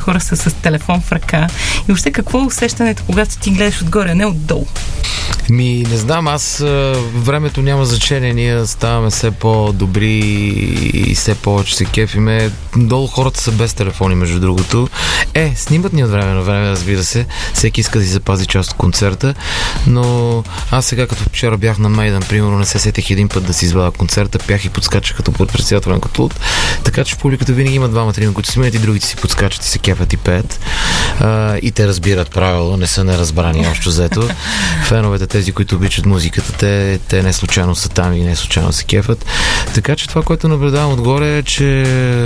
хора са с телефон в ръка. И въобще какво е усещането, когато ти гледаш отгоре, а не отдолу? Не знам, времето няма значение, ние ставаме все по-добри и все повече се кефиме. Долу хората са без телефони, между другото. Снимат ни от време на време, разбира се. Всеки иска да си запази част от концерта, но аз сега, като вчера бях на Мейдън, примерно, не се сетих един път да си извадя концерта, пях и подскачах като председател на Котлут, така че в публиката винаги има двама-трима, които снимат и другите си подскачат и се кефят и пеят. И те разбират правило, не са неразбрани общо взето. Феновете, тези, които обичат музиката, те не случайно са там и не случайно се кефят. Така че това, което наблюдавам отгоре е, че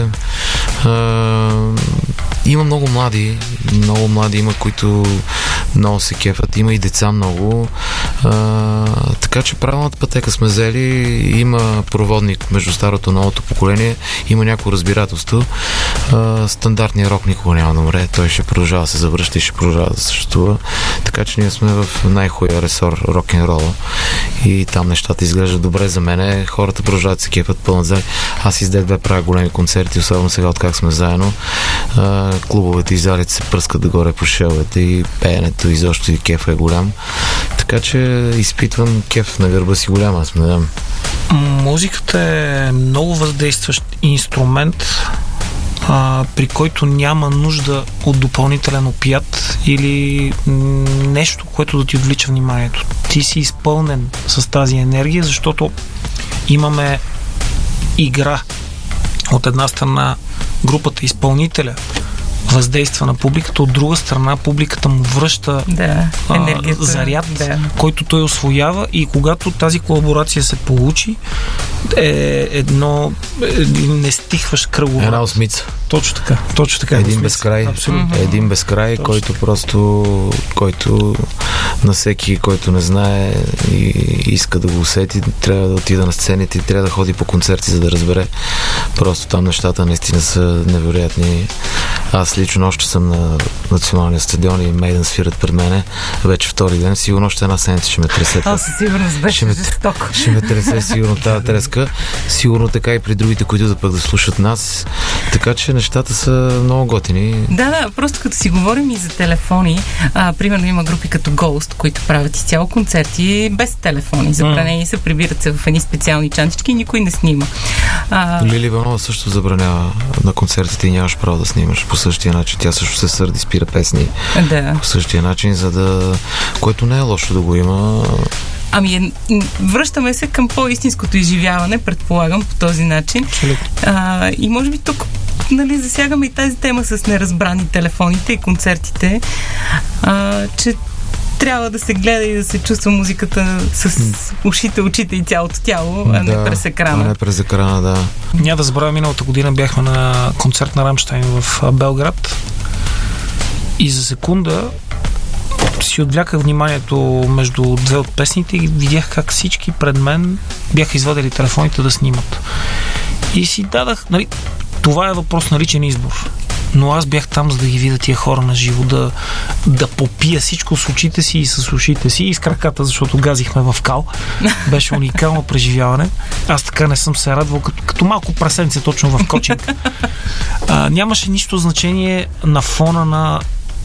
има много млади има, които много се кефят, има и деца много. Така че правилната пътека сме взели, има проводник между старото и новото поколение, има някакво разбирателство. Стандартният рок никога няма да умре, той ще продължава да се завръща и ще продължава да съществува. Така че ние сме в най-хубавия ресор рок-н-рола и там нещата изглеждат добре за мене. Хората продължават да се кефят пълнат зали. Аз и с Дед правя големи концерти, особено сега, откак сме заедно. Клубовете и залите се пръскат догоре по шеловете и пеенето изобщо и кефа е голям. Така че изпитвам кеф на гърба си голям, аз не знам. Музиката е много въздействащ инструмент, при който няма нужда от допълнителен опият или нещо, което да ти отвлича вниманието. Ти си изпълнен с тази енергия, защото имаме игра. От една страна групата изпълнителя въздейства на публиката, от друга страна публиката му връща заряд, който той освоява, и когато тази колаборация се получи, е не стихваш кръгове. Една осмица. Точно така. Един безкрай. Един безкрай, който на всеки, който не знае и иска да го усети, трябва да отида на сцените и трябва да ходи по концерти, за да разбере. Просто там нещата наистина са невероятни. Аз лично още съм на националния стадион и Мейдън свират пред мене. Вече втори ден. Сигурно още една седмица ще ме тресе. Със сигурност беше жестоко. Ще ме тресе сигурно тази треска. Сигурно така и при другите, които да слушат нас. Така че нещата са много готини. Да, просто като си говорим и за телефони, примерно има групи като Ghost, които правят изцяло концерти без телефони. Забранени са, прибират се в едни специални чантички и никой не снима. Лили Иванова също забранява на концертите и нямаш право да снимаш по същия начин. Тя също се сърди, спира песни по същия начин, което не е лошо да го има. Връщаме се към по-истинското изживяване, предполагам, по този начин. И може би тук засягаме и тази тема с неразбрани телефоните и концертите, че трябва да се гледа и да се чувства музиката с ушите, очите и цялото тяло, а не през екрана. Не през екрана, да. Няма да забравя, миналата година бяхме на концерт на Рамщайн в Белград и за секунда си отвляках вниманието между две от песните и видях как всички пред мен бяха извадили телефоните да снимат. И си дадах, това е въпрос на личен избор. Но аз бях там, за да ги видя тия хора на живо, да попия всичко с очите си и с ушите си и с краката, защото газихме в кал. Беше уникално преживяване. Аз така не съм се радвал, като малко прасенце точно в кочинг. Нямаше нищо значение на фона на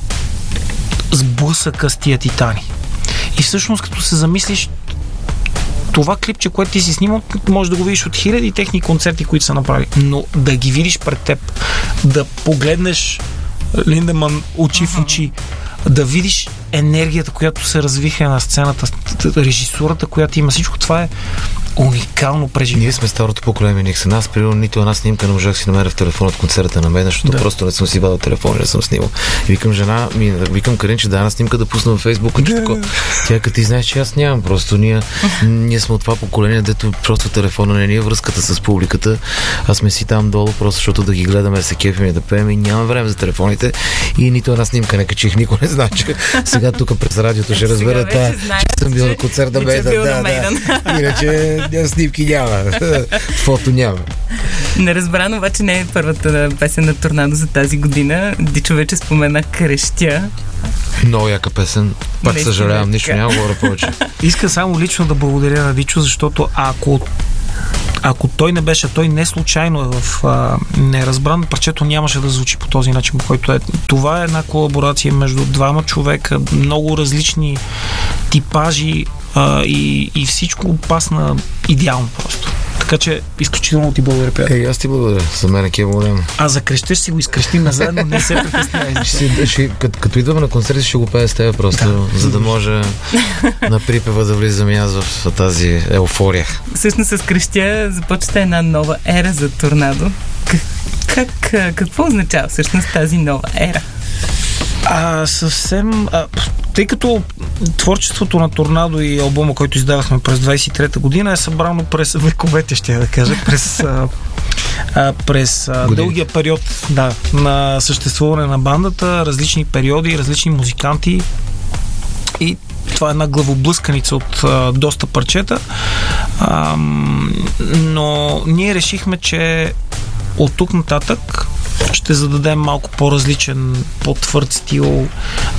сблъсъка с тия титани. И всъщност, като се замислиш, това клипче, което ти си снимал, може да го видиш от хиляди техни концерти, които са направили. Но да ги видиш пред теб, да погледнеш Линдеман очи в очи, да видиш енергията, която се развиха на сцената, режисурата, която има, всичко това е уникално преживяване. Ние сме старото поколение, Никсън. Аз, примерно, нито една снимка не можах си намеря в телефона от концерта на мен, защото просто не съм си вадил телефон и не съм снимал. И викам Каринче, една снимка да пусна във Фейсбук. Тя като ти знаеш, че аз нямам. Просто ние сме от това поколение, дето просто телефона не е връзката с публиката, а сме си там долу, просто защото да ги гледаме, да се кефим и да пеем и няма време за телефоните и нито една снимка не качих, никой не знае, че сега тук през радиото ще разберат, че съм бил на концерт на Мейдън. Иначе снимки няма. Фото няма. Неразбрано обаче не е първата песен на Торнадо за тази година. Дичо вече спомена Крещя. Много яка песен. Пак съжалявам, нищо няма говоря повече. Иска само лично да благодаря на Дичо, защото ако ако той не беше, той не случайно е в неразбран, парчето нямаше да звучи по този начин, който е. Това е една колаборация между двама човека, много различни типажи и всичко пасна идеално просто. Така че изключително ти благодаря, приятел. Аз ти благодаря. За мен е голям. А за крещеш си го изкрещим заедно, не се притеснявай. Като идваме на концерти, ще го пея с теб просто, за да може на припева да влизам и аз в тази еуфория. Всъщност с крещя започва една нова ера за Торнадо. Какво означава всъщност тази нова ера? Тъй като творчеството на Торнадо и албума, който издавахме през 23-та година, е събрано през вековете, ще я да кажа, през дългия период на съществуване на бандата, различни периоди, различни музиканти, и това е една главоблъсканица от доста парчета, но ние решихме, че от тук нататък ще зададем малко по-различен, по-твърд стил.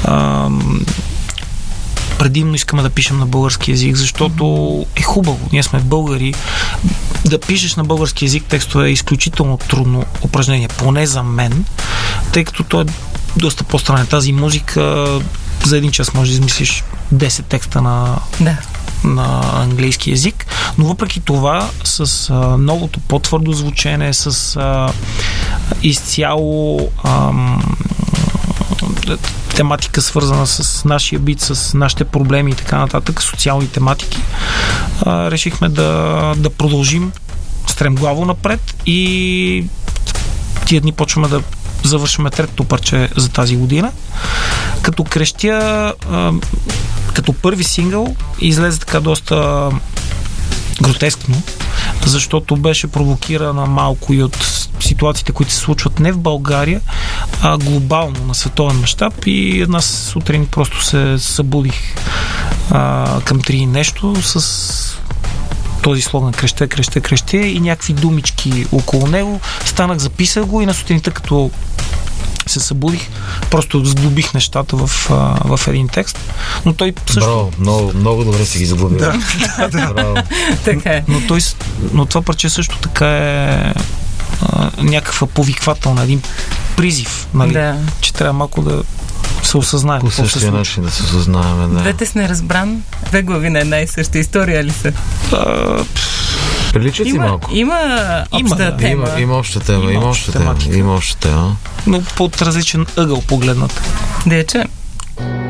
Предимно искаме да пишем на български език, защото е хубаво. Ние сме българи. Да пишеш на български език текстове е изключително трудно упражнение, поне за мен, тъй като той е доста по-странен. Тази музика за един час може да измислиш 10 текста на английски език, но въпреки това с новото по-твърдо звучене, с изцяло тематика свързана с нашия бит, с нашите проблеми и така нататък, социални тематики, решихме да продължим стремглаво напред и тия дни почваме да завършваме третото парче за тази година. Като крещя, като първи сингъл излезе така доста гротескно, защото беше провокирана малко и от ситуациите, които се случват не в България, а глобално, на световен мащаб, и една сутрин просто се събудих към 3 нещо с този слоган креще и някакви думички около него. Станах, записах го и на сутринта, като се събудих, просто сглобих нещата в един текст. Но той също... Браво, много добре си ги заглобил. Да. Браво. Така е. Но това парче също така е някаква повиквателна, един призив, нали? Че трябва малко да се осъзнаем. По същия начин да се осъзнаем, да. Двете с неразбран, 2 глави на една и съща история ли са? Приличат си малко. Има обща тема. Има обща тема. Но под различен ъгъл погледната. Да я чуем.